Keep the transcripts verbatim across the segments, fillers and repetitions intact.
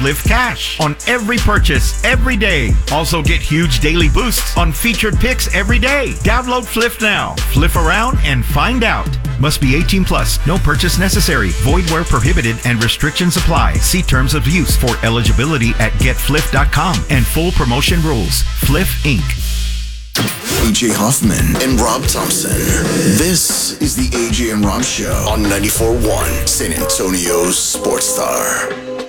Fliff Cash on every purchase, every day. Also get huge daily boosts on featured picks every day. Download Fliff now. Fliff around and find out. Must be eighteen plus. No purchase necessary. Void where prohibited and restrictions apply. See terms of use for eligibility at get fliff dot com and full promotion rules. Fliff Incorporated. A J Hoffman and Rob Thompson. This is the A J and Rob Show on ninety-four point one San Antonio's Sports Star.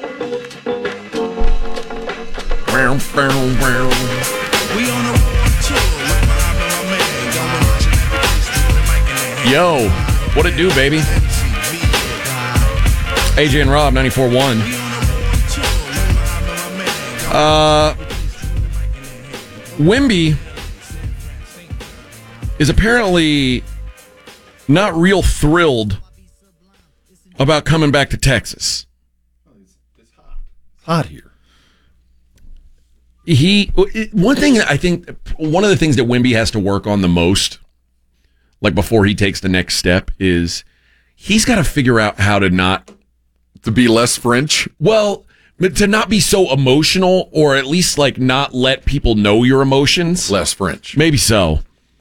Yo, what it do, baby? A J and Rob, ninety-four point one. Uh, Wemby is apparently not real thrilled about coming back to Texas. It's hot. It's hot here. He one thing I think one of the things that Wemby has to work on the most, like before he takes the next step, is he's got to figure out how to not to be less French. Well, to not be so emotional, or at least like not let people know your emotions. Less French, maybe so.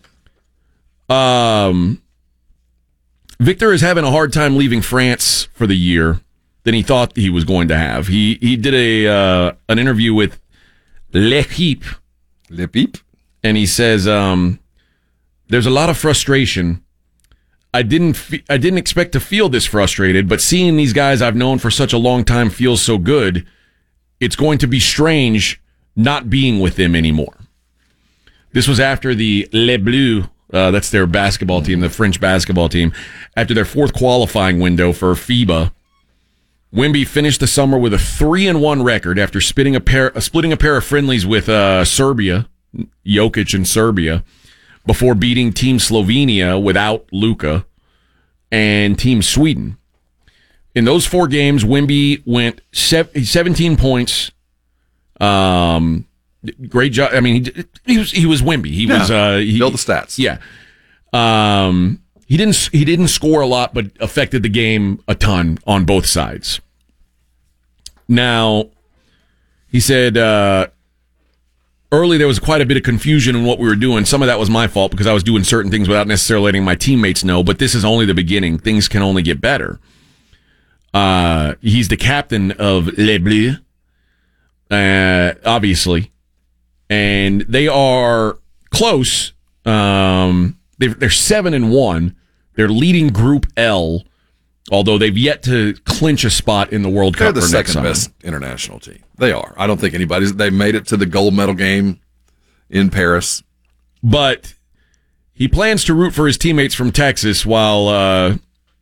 Um, Victor is having a hard time leaving France for the year than he thought he was going to have. He he did a uh, an interview with L'Equipe. L'Equipe? And he says, um, there's a lot of frustration. I didn't fe- I didn't expect to feel this frustrated, but seeing these guys I've known for such a long time feels so good, it's going to be strange not being with them anymore. This was after the Les Bleus, uh, that's their basketball team, the French basketball team, after their fourth qualifying window for FIBA. Wemby finished the summer with a three and one record after splitting a pair, uh, splitting a pair of friendlies with uh, Serbia, Jokic and Serbia, before beating Team Slovenia without Luka and Team Sweden. In those four games, Wemby went seventeen points. Um, great job. I mean, he, he was he was Wemby. He yeah. was uh, he, build the stats. Yeah. Um. He didn't he didn't score a lot, but affected the game a ton on both sides. Now, he said uh, early there was quite a bit of confusion in what we were doing. Some of that was my fault because I was doing certain things without necessarily letting my teammates know, but this is only the beginning. Things can only get better. Uh, he's the captain of Les Bleus, uh, obviously, and they are close. Um, they're, they're seven and one. They're leading Group L, although they've yet to clinch a spot in the World They're Cup. the for second next best international team. They are. I don't think anybody's. They made it to the gold medal game in Paris. But he plans to root for his teammates from Texas while, uh,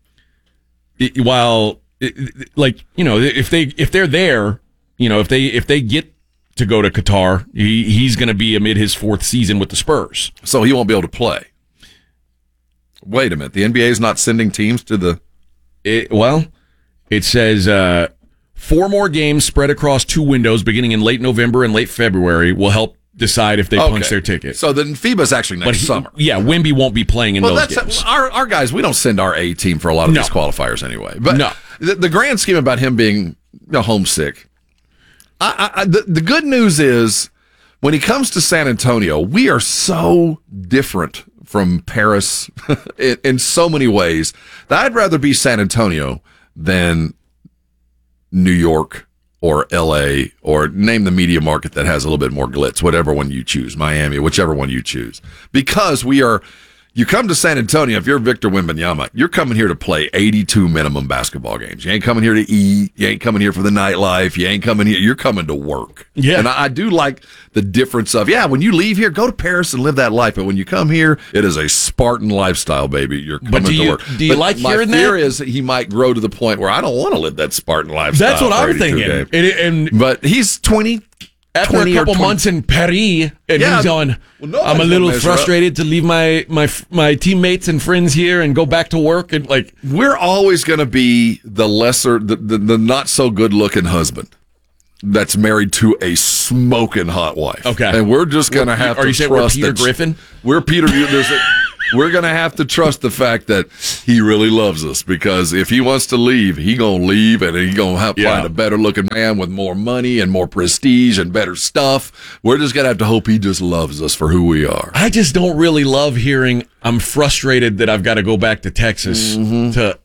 while, like, you know, if they if they're there, you know, if they if they get to go to Qatar, he, he's going to be amid his fourth season with the Spurs, so he won't be able to play. Wait a minute. The N B A is not sending teams to the... It, well, it says uh, four more games spread across two windows beginning in late November and late February will help decide if they okay. punch their ticket. So then FIBA's actually next but he, summer. Yeah, Wemby won't be playing in well, those that's games. Our, our guys, we don't send our A team for a lot of no. these qualifiers anyway. But no. the, the grand scheme about him being you know, homesick, I, I, the, the good news is when he comes to San Antonio, we are so different from Paris in, in so many ways that I'd rather be San Antonio than New York or L A or name the media market that has a little bit more glitz, whatever one you choose, Miami, whichever one you choose. Because we are, you come to San Antonio, if you're Victor Wembanyama, you're coming here to play eighty-two minimum basketball games. You ain't coming here to eat. You ain't coming here for the nightlife. You ain't coming here. You're coming to work. Yeah. And I, I do like the difference of, yeah, when you leave here, go to Paris and live that life. But when you come here, it is a Spartan lifestyle, baby. You're coming but do to you, work. Do you but like my hearing that? My fear is that he might grow to the point where I don't want to live that Spartan lifestyle. That's what I'm thinking. And, and, but he's twenty. After a couple months in Paris, and yeah. he's going, well, no, I'm a little frustrated to leave my, my my teammates and friends here and go back to work. And like, we're always going to be the lesser, the, the, the not so good looking husband that's married to a smoking hot wife. Okay, and we're just going to have. Are to you saying trust we're Peter that Griffin? We're Peter. There's a, we're going to have to trust the fact that he really loves us, because if he wants to leave, he going to leave, and he going to have to Yeah. find a better looking man with more money and more prestige and better stuff. We're just going to have to hope he just loves us for who we are. I just don't really love hearing I'm frustrated that I've got to go back to Texas Mm-hmm. to.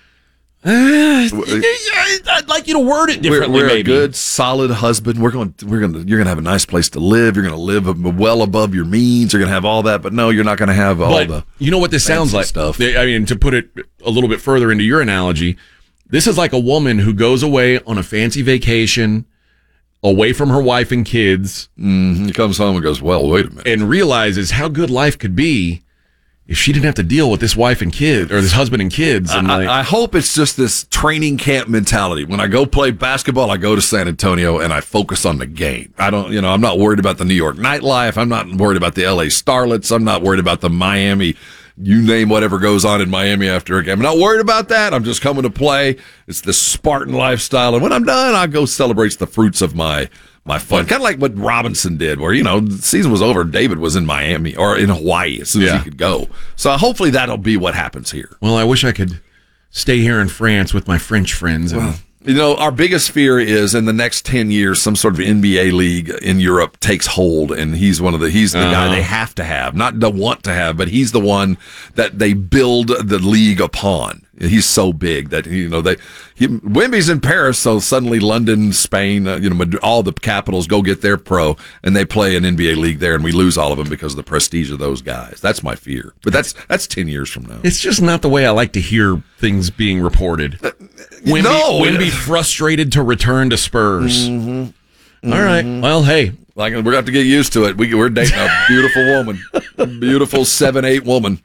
Uh, I'd like you to word it We're, differently. we're maybe. a good, solid husband. We're going. We're going. to You're going to have a nice place to live. You're going to live well above your means. You're going to have all that. But no, you're not going to have all But the. you know what this sounds fancy like? stuff. I mean, to put it a little bit further into your analogy, this is like a woman who goes away on a fancy vacation, away from her wife and kids, Mm, he comes home and goes, "Well, wait a minute." and realizes how good life could be if she didn't have to deal with this wife and kid or this husband and kids. And I, like, I hope it's just this training camp mentality. When I go play basketball, I go to San Antonio and I focus on the game. I don't, you know, I'm not worried about the New York nightlife. I'm not worried about the L A Starlets. I'm not worried about the Miami, you name whatever goes on in Miami after a game. I'm not worried about that. I'm just coming to play. It's the Spartan lifestyle. And when I'm done, I go celebrate the fruits of my my fun. Kind of like what Robinson did, where, you know, the season was over. David was in Miami or in Hawaii as soon as Yeah. he could go. So hopefully that'll be what happens here. well, I wish I could stay here in France with my French friends. And, You know, our biggest fear is in the next ten years, some sort of N B A league in Europe takes hold, and he's one of the, he's the guy Uh-huh. they have to have, not the want to have, but he's the one that they build the league upon. He's so big that, you know, they, he, Wemby's in Paris, so suddenly London, Spain, uh, you know, Madrid, all the capitals go get their pro, and they play an N B A league there, and we lose all of them because of the prestige of those guys. That's my fear. But that's, that's ten years from now. it's just not the way I like to hear things being reported. Wemby, no. Wemby frustrated to return to Spurs. Mm-hmm. All right. Well, hey, Like, we're going to have to get used to it. We, we're dating a beautiful woman, a beautiful seven eight woman.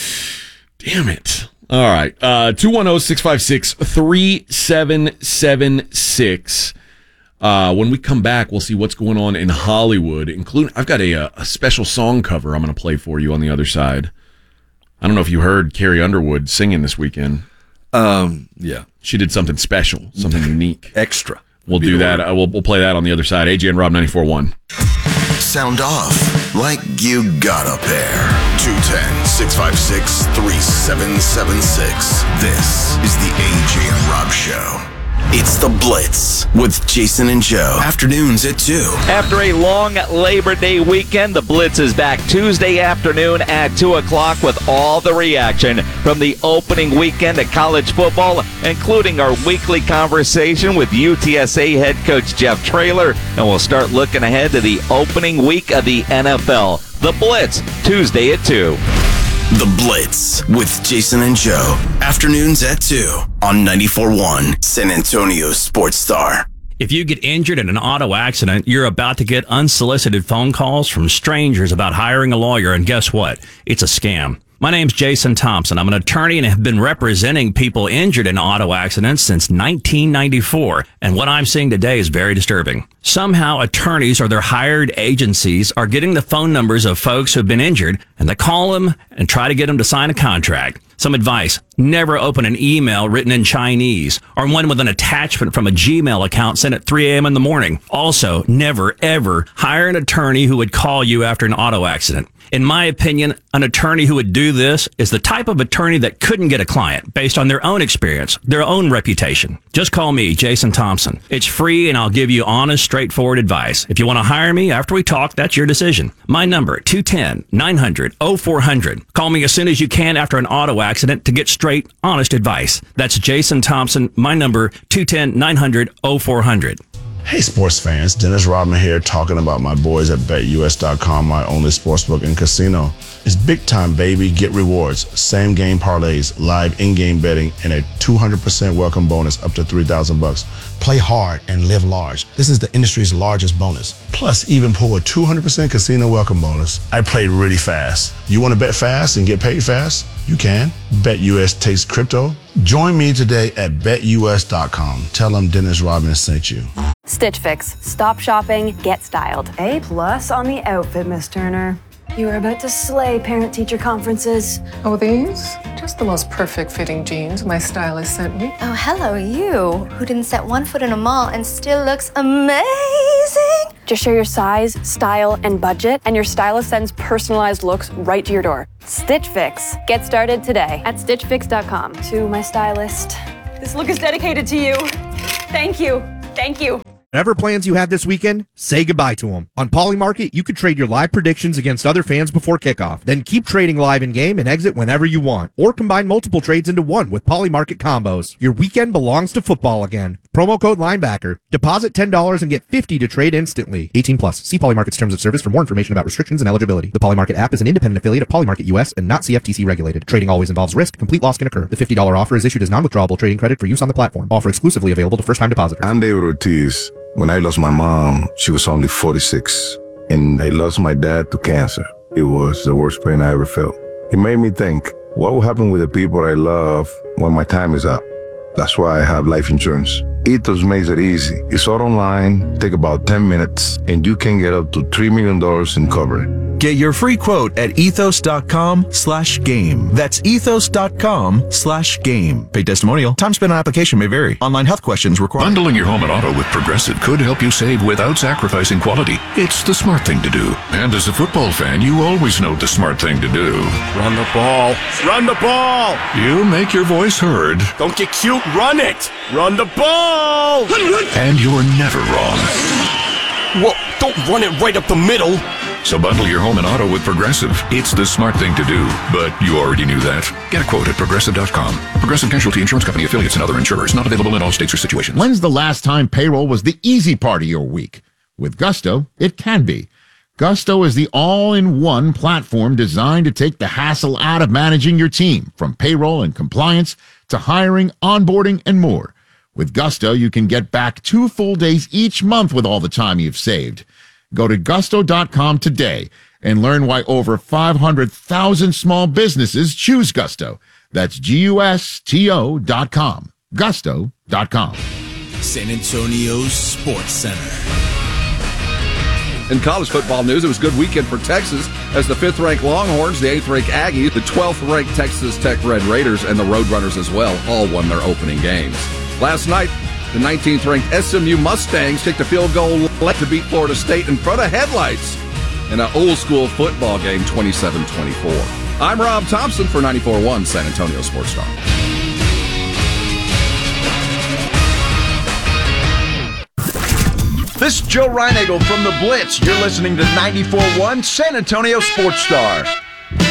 damn it. All right. Uh, two one zero, six five six, three seven seven six. Uh, when we come back, we'll see what's going on in Hollywood, including I've got a, a special song cover I'm going to play for you on the other side. I don't know if you heard Carrie Underwood singing this weekend. Um, yeah, She did something special, something unique. extra. We'll Be do the that. word. Uh, we'll, we'll play that on the other side. A J and Rob ninety-four point one. Sound off like you got a pair. two one zero, six five six, three seven seven six. This is the A J and Rob Show. It's The Blitz with Jason and Joe. Afternoons at two. After a long Labor Day weekend, the Blitz is back Tuesday afternoon at two o'clock with all the reaction from the opening weekend of college football, including our weekly conversation with U T S A head coach Jeff Traylor, and we'll start looking ahead to the opening week of the N F L. The Blitz, Tuesday at two. The Blitz with Jason and Joe. Afternoons at two on ninety-four point one San Antonio Sports Star. If you get injured in an auto accident, you're about to get unsolicited phone calls from strangers about hiring a lawyer, and guess what? It's a scam. My name's Jason Thompson. I'm an attorney and have been representing people injured in auto accidents since nineteen ninety-four. And what I'm seeing today is very disturbing. Somehow attorneys or their hired agencies are getting the phone numbers of folks who've been injured, and they call them and try to get them to sign a contract. Some advice: never open an email written in Chinese or one with an attachment from a Gmail account sent at three a.m. in the morning. Also, never, ever hire an attorney who would call you after an auto accident. In my opinion, an attorney who would do this is the type of attorney that couldn't get a client based on their own experience, their own reputation. Just call me, Jason Thompson. It's free, and I'll give you honest, straightforward advice. If you want to hire me after we talk, that's your decision. My number, two one zero, nine hundred, oh four hundred. Call me as soon as you can after an auto accident to get straight, honest advice. That's Jason Thompson. My number, two one zero, nine hundred, oh four hundred. Hey sports fans, Dennis Rodman here talking about my boys at Bet U S dot com, my only sportsbook and casino. It's big time, baby. Get rewards, same game parlays, live in-game betting, and a two hundred percent welcome bonus up to three thousand bucks. Play hard and live large. This is the industry's largest bonus. Plus, even pull a two hundred percent casino welcome bonus. I played really fast. You want to bet fast and get paid fast? You can. Bet U S takes crypto. Join me today at Bet U S dot com. Tell them Dennis Rodman sent you. Stitch Fix. Stop shopping, get styled. A plus on the outfit, Miss Turner. You are about to slay parent-teacher conferences. Oh, these? Just the most perfect fitting jeans my stylist sent me. Oh, hello, you, who didn't set one foot in a mall and still looks amazing. Just share your size, style, and budget, and your stylist sends personalized looks right to your door. Stitch Fix. Get started today at stitch fix dot com. To my stylist, this look is dedicated to you. Thank you. Thank you. Whatever plans you have this weekend, say goodbye to them. On Polymarket, you can trade your live predictions against other fans before kickoff. Then keep trading live in-game and exit whenever you want. Or combine multiple trades into one with Polymarket combos. Your weekend belongs to football again. Promo code Linebacker. Deposit ten dollars and get fifty dollars to trade instantly. eighteen plus. See Polymarket's terms of service for more information about restrictions and eligibility. The Polymarket app is an independent affiliate of Polymarket U S and not C F T C regulated. Trading always involves risk. Complete loss can occur. The fifty dollars offer is issued as non-withdrawable trading credit for use on the platform. Offer exclusively available to first-time depositors. I'm David Ortiz. When I lost my mom, she was only forty-six, and I lost my dad to cancer. It was the worst pain I ever felt. It made me think, what will happen with the people I love when my time is up? That's why I have life insurance. Ethos makes it easy. It's all online, take about ten minutes, and you can get up to three million dollars in coverage. Get your free quote at ethos.com slash game. That's ethos.com slash game. Paid testimonial. Time spent on application may vary. Online health questions required. Bundling your home and auto with Progressive could help you save without sacrificing quality. It's the smart thing to do. And as a football fan, you always know the smart thing to do. Run the ball. Run the ball. You make your voice heard. Don't get cute. Run it. Run the ball. And you're never wrong. Well, don't run it right up the middle. So bundle your home and auto with Progressive. It's the smart thing to do, but you already knew that. Get a quote at progressive dot com. Progressive Casualty Insurance Company affiliates and other insurers. Not available in all states or situations. When's the last time payroll was the easy part of your week? With Gusto, it can be. Gusto is the all-in-one platform designed to take the hassle out of managing your team, from payroll and compliance to hiring, onboarding, and more. With Gusto, you can get back two full days each month with all the time you've saved. Go to gusto dot com today and learn why over five hundred thousand small businesses choose Gusto. That's G U S T O dot com. gusto dot com. San Antonio's Sports Center. In college football news, it was a good weekend for Texas as the fifth-ranked Longhorns, the eighth-ranked Aggies, the twelfth-ranked Texas Tech Red Raiders, and the Roadrunners as well all won their opening games. Last night, the nineteenth-ranked S M U Mustangs kicked a field goal left to beat Florida State in front of headlights in an old-school football game, twenty-seven twenty-four. I'm Rob Thompson for ninety-four point one San Antonio Sports Star. This is Joe Reinagle from The Blitz. You're listening to ninety-four point one San Antonio Sports Star.